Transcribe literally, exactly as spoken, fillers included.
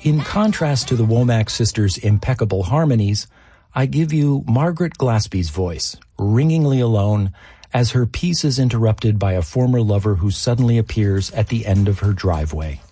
In contrast to the Womack sisters' impeccable harmonies, I give you Margaret Glaspie's voice, ringingly alone, as her piece is interrupted by a former lover who suddenly appears at the end of her driveway.